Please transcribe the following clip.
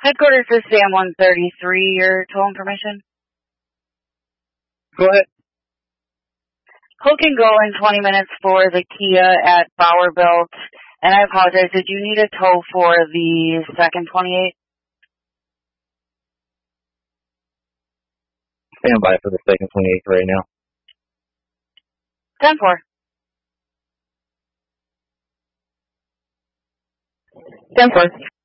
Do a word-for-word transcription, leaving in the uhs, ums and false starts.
Headquarters is Sam one thirty-three, your tow information. Go ahead. Cole can go in twenty minutes for the Kia at Bowerbilt. And I apologize, did you need a tow for the second twenty-eight? Stand by for the second twenty-eight right now. ten four. ten four.